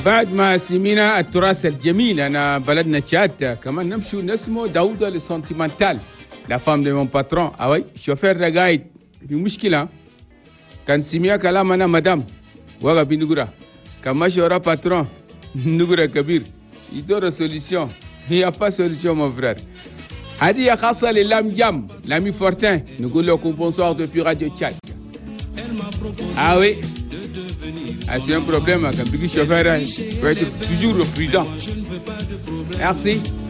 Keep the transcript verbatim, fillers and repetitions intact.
بعد ما سمينا التراث الجميل أنا بلدنا تشاد كمان نمشي نسمو داوود السنتيمنتال لا فام دي مون باترون أوي شوفير رقايد في مشكلة كان سميها كلام أنا مدام وغا بنقرا كان ماشي ورا باترون نقرا كبير يدور سوليسيون هي با سوليسيون mon frère هذه خاصة للام جام لامي فورتين نقول لكم بونسوار depuis Radio Tchad. Ah oui. Ah, c'est un problème quand le chauffeur peut être toujours prudent. Merci.